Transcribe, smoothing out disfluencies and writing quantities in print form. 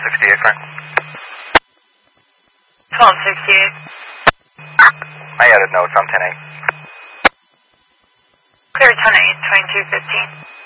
1268, Frank. 1268. I added notes on 10-8. Clear 10-8, 2215.